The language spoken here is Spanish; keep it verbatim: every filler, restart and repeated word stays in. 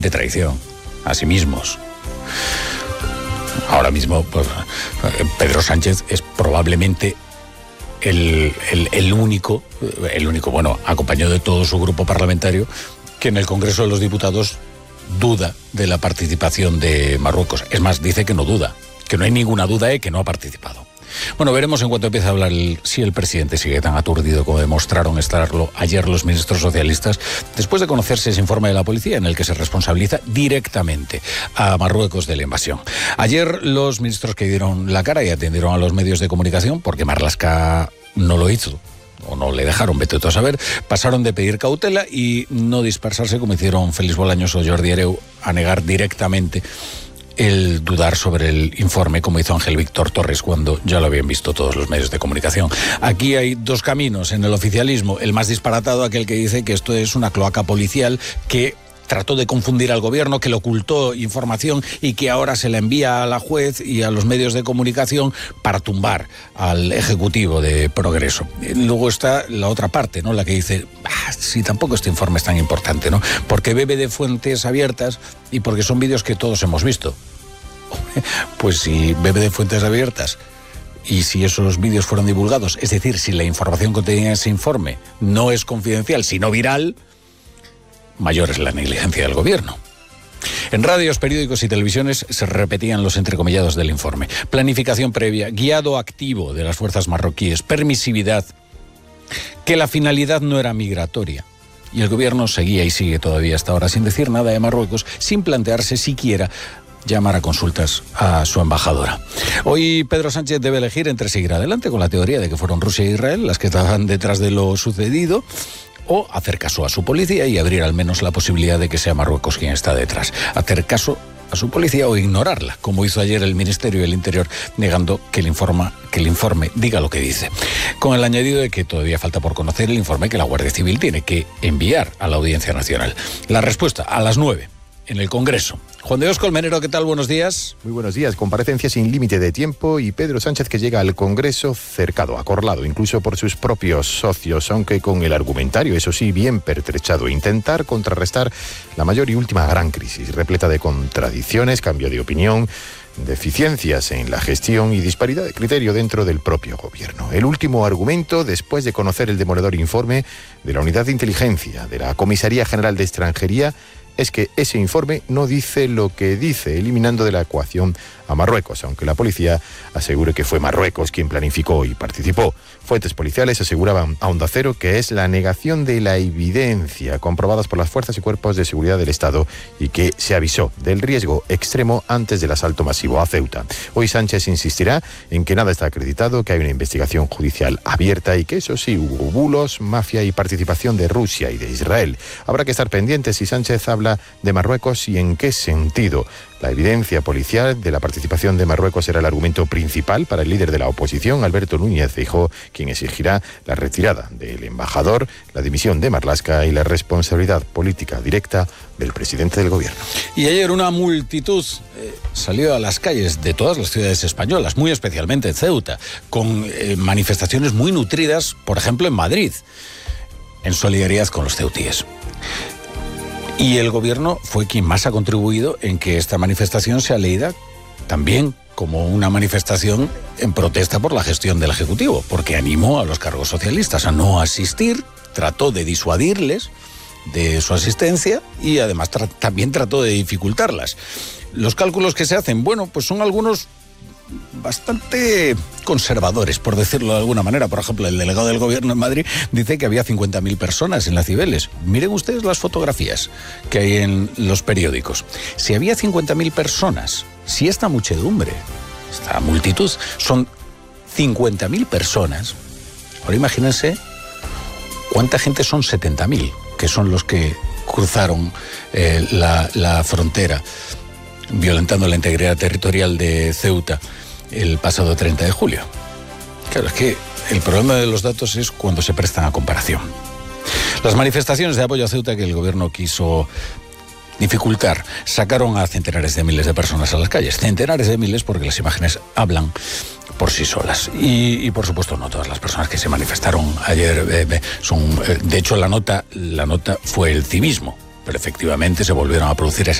de traición a sí mismos. Ahora mismo, pues, Pedro Sánchez es probablemente el, el, el único, el único, bueno, acompañado de todo su grupo parlamentario, que en el Congreso de los Diputados duda de la participación de Marruecos. Es más, dice que no duda, que no hay ninguna duda de que no ha participado. Bueno, veremos en cuanto empiece a hablar el, si el presidente sigue tan aturdido como demostraron estarlo ayer los ministros socialistas, después de conocerse ese informe de la policía en el que se responsabiliza directamente a Marruecos de la invasión. Ayer los ministros que dieron la cara y atendieron a los medios de comunicación, porque Marlaska no lo hizo, o no le dejaron, vete tú a saber, pasaron de pedir cautela y no dispersarse como hicieron Félix Bolaños o Jordi Hereu, a negar directamente el dudar sobre el informe, como hizo Ángel Víctor Torres cuando ya lo habían visto todos los medios de comunicación. Aquí hay dos caminos en el oficialismo. El más disparatado, aquel que dice que esto es una cloaca policial que trató de confundir al gobierno, que le ocultó información y que ahora se la envía a la juez y a los medios de comunicación para tumbar al Ejecutivo de Progreso. Luego está la otra parte, ¿no? La que dice, ah, sí, tampoco este informe es tan importante, ¿no? Porque bebe de fuentes abiertas y porque son vídeos que todos hemos visto. Pues si bebe de fuentes abiertas y si esos vídeos fueron divulgados, es decir, si la información contenida en ese informe no es confidencial, sino viral, mayor es la negligencia del gobierno. En radios, periódicos y televisiones se repetían los entrecomillados del informe. Planificación previa, guiado activo de las fuerzas marroquíes, permisividad, que la finalidad no era migratoria. Y el gobierno seguía y sigue todavía hasta ahora sin decir nada de Marruecos, sin plantearse siquiera llamar a consultas a su embajadora. Hoy Pedro Sánchez debe elegir entre seguir adelante con la teoría de que fueron Rusia e Israel las que estaban detrás de lo sucedido, o hacer caso a su policía y abrir al menos la posibilidad de que sea Marruecos quien está detrás. Hacer caso a su policía o ignorarla, como hizo ayer el Ministerio del Interior, negando que el, informa, que el informe diga lo que dice. Con el añadido de que todavía falta por conocer el informe que la Guardia Civil tiene que enviar a la Audiencia Nacional. La respuesta a las nueve en el Congreso. Juan de Dios Colmenero, ¿qué tal? Buenos días. Muy buenos días. Comparecencia sin límite de tiempo y Pedro Sánchez que llega al Congreso cercado, acorralado, incluso por sus propios socios, aunque con el argumentario, eso sí, bien pertrechado. Intentar contrarrestar la mayor y última gran crisis, repleta de contradicciones, cambio de opinión, deficiencias en la gestión y disparidad de criterio dentro del propio gobierno. El último argumento, después de conocer el demoledor informe de la Unidad de Inteligencia de la Comisaría General de Extranjería, es que ese informe no dice lo que dice, eliminando de la ecuación a Marruecos, aunque la policía asegure que fue Marruecos quien planificó y participó. Fuentes policiales aseguraban a Onda Cero que es la negación de la evidencia comprobadas por las fuerzas y cuerpos de seguridad del Estado y que se avisó del riesgo extremo antes del asalto masivo a Ceuta. Hoy Sánchez insistirá en que nada está acreditado, que hay una investigación judicial abierta y que eso sí, hubo bulos, mafia y participación de Rusia y de Israel. Habrá que estar pendientes si Sánchez habla de Marruecos y en qué sentido. La evidencia policial de la participación de Marruecos era el argumento principal para el líder de la oposición, Alberto Núñez Feijóo, quien exigirá la retirada del embajador, la dimisión de Marlaska y la responsabilidad política directa del presidente del gobierno. Y ayer una multitud eh, salió a las calles de todas las ciudades españolas, muy especialmente en Ceuta, con eh, manifestaciones muy nutridas, por ejemplo en Madrid, en solidaridad con los ceutíes. Y el gobierno fue quien más ha contribuido en que esta manifestación sea leída también como una manifestación en protesta por la gestión del Ejecutivo, porque animó a los cargos socialistas a no asistir, trató de disuadirles de su asistencia y además tra- también trató de dificultarlas. Los cálculos que se hacen, bueno, pues son algunos bastante conservadores, por decirlo de alguna manera. Por ejemplo, el delegado del gobierno en Madrid dice que había cincuenta mil personas en la Cibeles. Miren ustedes las fotografías que hay en los periódicos. Si había cincuenta mil personas, si esta muchedumbre, esta multitud, son cincuenta mil personas, ahora imagínense cuánta gente son setenta mil, que son los que cruzaron eh, la, la frontera, violentando la integridad territorial de Ceuta el pasado treinta de julio. Claro, es que el problema de los datos es cuando se prestan a comparación. Las manifestaciones de apoyo a Ceuta que el gobierno quiso dificultar sacaron a centenares de miles de personas a las calles. Centenares de miles porque las imágenes hablan por sí solas. Y, y por supuesto no todas las personas que se manifestaron ayer eh, son... Eh, de hecho la nota, la nota fue el civismo. pero efectivamente se volvieron a producir